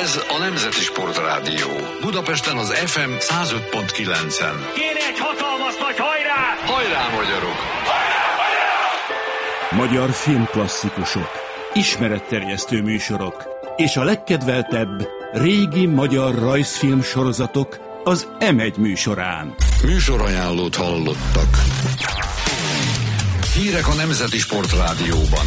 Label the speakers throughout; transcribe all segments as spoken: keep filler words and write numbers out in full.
Speaker 1: Ez a Nemzeti Sportrádió. Budapesten az ef em száz öt pont kilencen.
Speaker 2: Kéne egy hatalmas nagy hajrá!
Speaker 1: Hajrá, magyarok!
Speaker 2: Hajrá, hajrá!
Speaker 3: Magyar filmklasszikusok, ismeretterjesztő műsorok és a legkedveltebb régi magyar rajzfilm sorozatok az em egy műsorán.
Speaker 1: Műsorajánlót hallottak. Hírek a Nemzeti Sportrádióban.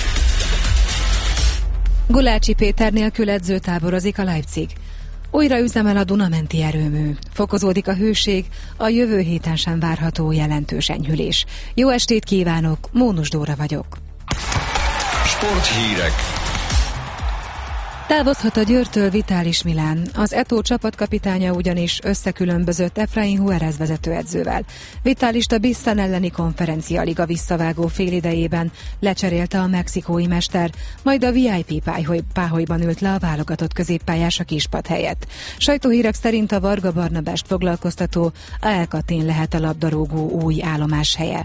Speaker 4: Gulácsi Péter nélkül edzőtáborozik a Leipzig. Újra üzemel a Duna-menti erőmű. Fokozódik a hőség, a jövő héten sem várható jelentős enyhülés. Jó estét kívánok, Mónus Dóra vagyok.
Speaker 1: Sporthírek.
Speaker 4: Távozhat a Győrtől Vitális Milán. Az Eto'o csapatkapitánya ugyanis összekülönbözött Efraín Juárez vezetőedzővel. Vitálist a Bissan elleni konferencia liga visszavágó félidejében lecserélte a mexikói mester, majd a vé i pé páholy, páholyban ült le a válogatott középpályás a kispad helyett. Sajtóhírek szerint a Varga Barnabást foglalkoztató á el Katén lehet a labdarúgó új állomáshelye.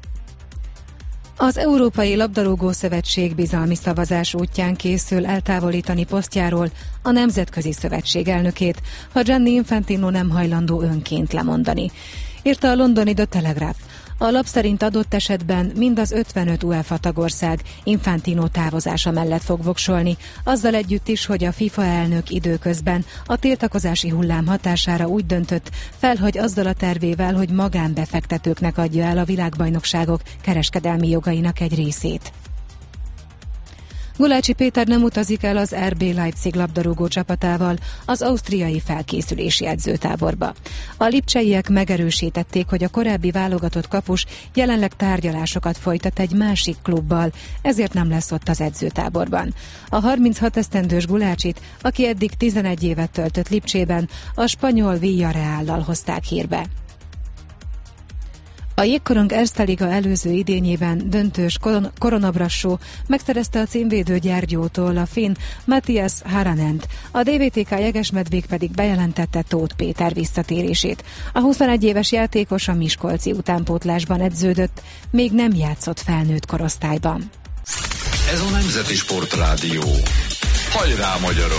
Speaker 4: Az Európai Labdarúgó Szövetség bizalmi szavazás útján készül eltávolítani posztjáról a Nemzetközi Szövetség elnökét, ha Gianni Infantino nem hajlandó önként lemondani, írta a londoni The Telegraph. A lap szerint adott esetben mind az ötvenöt UEFA tagország Infantino távozása mellett fog voksolni, azzal együtt is, hogy a FIFA elnök időközben a tiltakozási hullám hatására úgy döntött, felhagy azzal a tervével, hogy magánbefektetőknek adja el a világbajnokságok kereskedelmi jogainak egy részét. Gulácsi Péter nem utazik el az er bé Leipzig labdarúgó csapatával az ausztriai felkészülési edzőtáborba. A lipcseiek megerősítették, hogy a korábbi válogatott kapus jelenleg tárgyalásokat folytat egy másik klubbal, ezért nem lesz ott az edzőtáborban. A harminchat esztendős Gulácsit, aki eddig tizenegy évet töltött Lipcsében, a spanyol Villarreallal hozták hírbe. A jégkorong Erste Liga előző idényében döntős Koronabrassó megszerezte a címvédő Gyergyótól a finn Matthias Haranent, a dé vé té ká Jegesmedvék pedig bejelentette Tóth Péter visszatérését. A huszonegy éves játékos a miskolci utánpótlásban edződött, még nem játszott felnőtt korosztályban.
Speaker 1: Ez a Nemzeti Sportrádió. Hajrá, magyarok!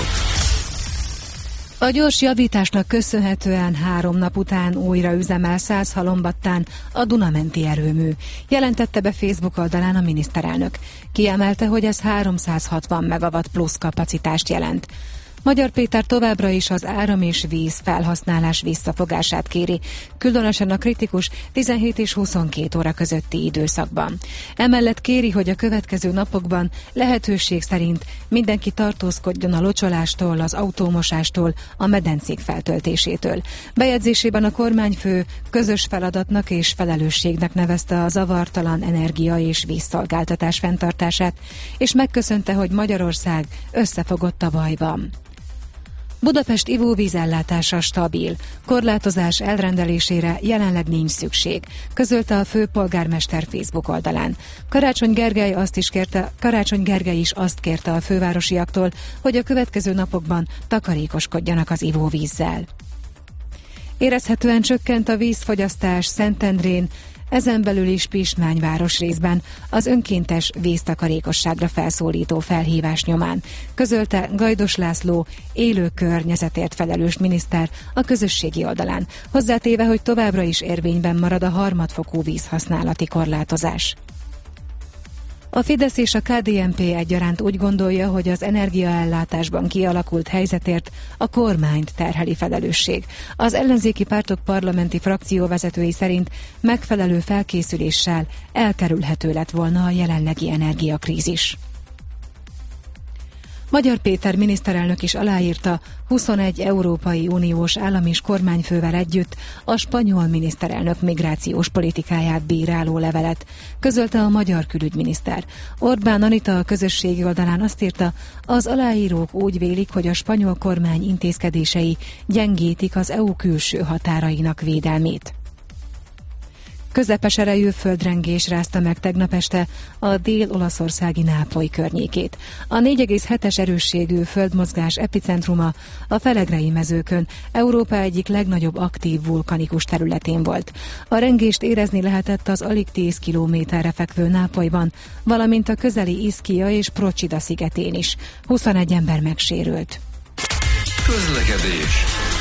Speaker 4: A gyors javításnak köszönhetően három nap után újra üzemel Százhalombattán a Duna-menti erőmű, jelentette be Facebook oldalán a miniszterelnök. Kiemelte, hogy ez háromszázhatvan megawatt plusz kapacitást jelent. Magyar Péter továbbra is az áram és víz felhasználás visszafogását kéri, különösen a kritikus tizenhét és huszonkét óra közötti időszakban. Emellett kéri, hogy a következő napokban lehetőség szerint mindenki tartózkodjon a locsolástól, az autómosástól, a medencék feltöltésétől. Bejegyzésében a kormányfő közös feladatnak és felelősségnek nevezte a zavartalan energia és vízszolgáltatás fenntartását, és megköszönte, hogy Magyarország összefogott a bajban. Budapest ivóvízellátása stabil, korlátozás elrendelésére jelenleg nincs szükség, közölte a főpolgármester Facebook oldalán. Karácsony Gergely, azt is kérte, Karácsony Gergely is azt kérte a fővárosiaktól, hogy a következő napokban takarékoskodjanak az ivóvízzel. Érezhetően csökkent a vízfogyasztás Szentendrén, ezen belül is Pismány városrészben az önkéntes víztakarékosságra felszólító felhívás nyomán, közölte Gajdos László, élő környezetért felelős miniszter a közösségi oldalán, hozzátéve, hogy továbbra is érvényben marad a harmadfokú vízhasználati korlátozás. A Fidesz és a ká dé en pé egyaránt úgy gondolja, hogy az energiaellátásban kialakult helyzetért a kormányt terheli felelősség. Az ellenzéki pártok parlamenti frakcióvezetői szerint megfelelő felkészüléssel elkerülhető lett volna a jelenlegi energiakrízis. Magyar Péter miniszterelnök is aláírta huszonegy Európai Uniós állam és kormányfővel együtt a spanyol miniszterelnök migrációs politikáját bíráló levelet, közölte a magyar külügyminiszter. Orbán Anita a közösségi oldalán azt írta, az aláírók úgy vélik, hogy a spanyol kormány intézkedései gyengítik az é u külső határainak védelmét. Közepes erejű földrengés rázta meg tegnap este a dél-olaszországi Nápoly környékét. A négy egész hetes erősségű földmozgás epicentruma a Felegrei mezőkön, Európa egyik legnagyobb aktív vulkanikus területén volt. A rengést érezni lehetett az alig tíz kilométerre fekvő Nápolyban, valamint a közeli Ischia és Procida szigetén is. huszonegy ember megsérült.
Speaker 1: Közlekedés.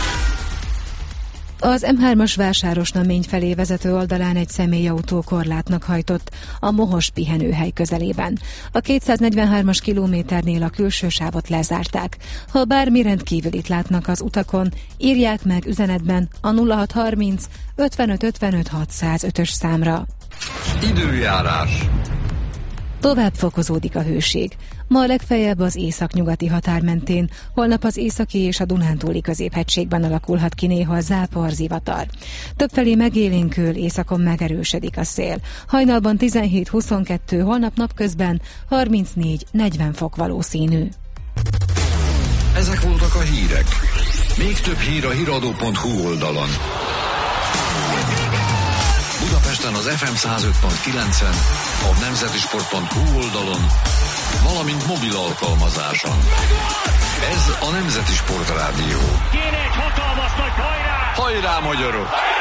Speaker 4: Az em hármas Vásárosnamény felé vezető oldalán egy személyautó korlátnak hajtott a Mohos pihenőhely közelében. A kétszáznegyvenhármas kilométernél a külső sávot lezárták. Ha bármi rendkívülit látnak az utakon, írják meg üzenetben a nulla hat harminc ötvenöt ötvenöt hatszázötös számra.
Speaker 1: Időjárás.
Speaker 4: Tovább fokozódik a hőség. Ma legfeljebb az északnyugati határ mentén, holnap az északi és a Dunántúli középhegységben alakulhat ki néha zápor, zivatar. Többfelé megélénkül, északon megerősödik a szél. Hajnalban tizenhét huszonkettő, holnap napközben harmincnégy negyven fok valószínű.
Speaker 1: Ezek voltak a hírek. Még több hír a híradó pont hu oldalon. Budapesten az ef em száz öt pont kilencen, a nemzetisport pont hu oldalon, valamint mobil alkalmazáson. Ez a Nemzeti Sport Rádió.
Speaker 2: Kéne egy hatalmas nagy hajrá!
Speaker 1: Hajrá, magyarok!